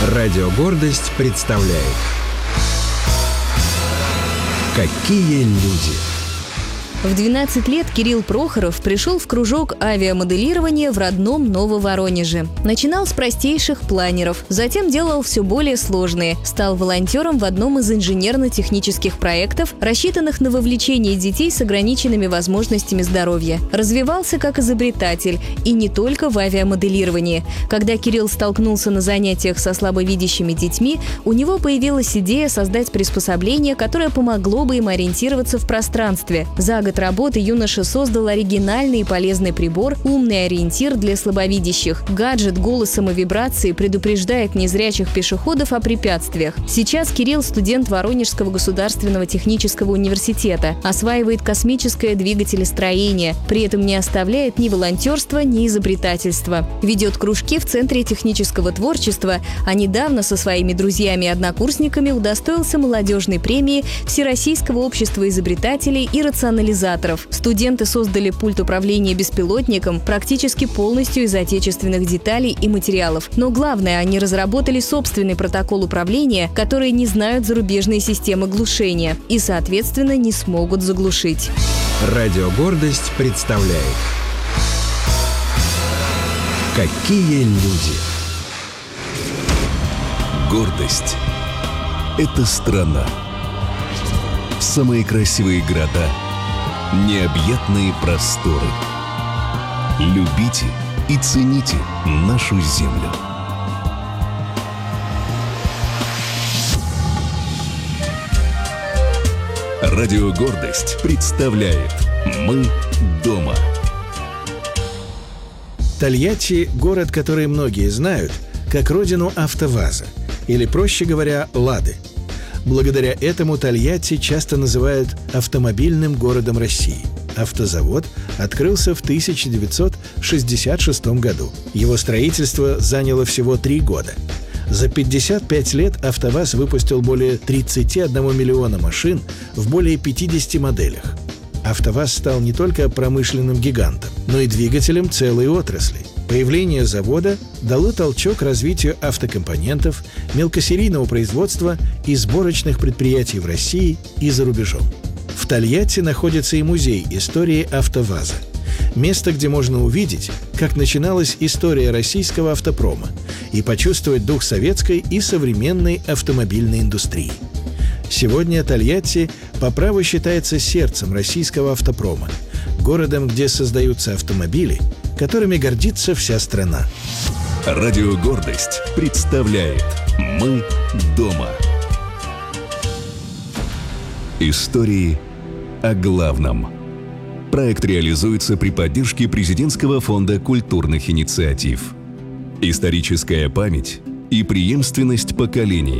Радио «Гордость» представляет «Какие люди». В 12 лет Кирилл Прохоров пришел в кружок авиамоделирования в родном Нововоронеже. Начинал с простейших планеров, затем делал все более сложные. Стал волонтером в одном из инженерно-технических проектов, рассчитанных на вовлечение детей с ограниченными возможностями здоровья. Развивался как изобретатель, и не только в авиамоделировании. Когда Кирилл столкнулся на занятиях со слабовидящими детьми, у него появилась идея создать приспособление, которое помогло бы им ориентироваться в пространстве. За год работы юноша создал оригинальный и полезный прибор «Умный ориентир для слабовидящих». Гаджет голосом и вибрацией предупреждает незрячих пешеходов о препятствиях. Сейчас Кирилл – студент Воронежского государственного технического университета, осваивает космическое двигателестроение, при этом не оставляет ни волонтерства, ни изобретательства. Ведет кружки в Центре технического творчества, а недавно со своими друзьями и однокурсниками удостоился молодежной премии Всероссийского общества изобретателей и рационализаторов. Студенты создали пульт управления беспилотником практически полностью из отечественных деталей и материалов. Но главное, они разработали собственный протокол управления, который не знают зарубежные системы глушения и, соответственно, не смогут заглушить. Радио «Гордость» представляет «Какие люди». Гордость – это страна. Самые красивые города, необъятные просторы. Любите и цените нашу землю. Радио «Гордость» представляет «Мы дома». Тольятти – город, который многие знают как родину АвтоВАЗа, или, проще говоря, «Лады». Благодаря этому Тольятти часто называют автомобильным городом России. Автозавод открылся в 1966 году. Его строительство заняло всего 3 года. За 55 лет АвтоВАЗ выпустил более 31 миллиона машин в более 50 моделях. АвтоВАЗ стал не только промышленным гигантом, но и двигателем целой отрасли. Появление завода дало толчок развитию автокомпонентов, мелкосерийного производства и сборочных предприятий в России и за рубежом. В Тольятти находится и музей истории АвтоВАЗа. Место, где можно увидеть, как начиналась история российского автопрома и почувствовать дух советской и современной автомобильной индустрии. Сегодня Тольятти по праву считается сердцем российского автопрома, городом, где создаются автомобили, которыми гордится вся страна. Радио «Гордость» представляет «Мы дома». Истории о главном. Проект реализуется при поддержке Президентского фонда культурных инициатив. Историческая память и преемственность поколений.